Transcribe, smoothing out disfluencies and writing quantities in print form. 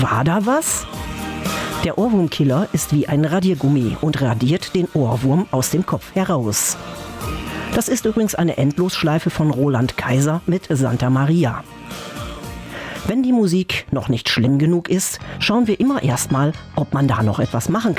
War da was? Der Ohrwurmkiller ist wie ein Radiergummi und radiert den Ohrwurm aus dem Kopf heraus. Das ist übrigens eine Endlosschleife von Roland Kaiser mit Santa Maria. Wenn die Musik noch nicht schlimm genug ist, schauen wir immer erstmal, ob man da noch etwas machen kann.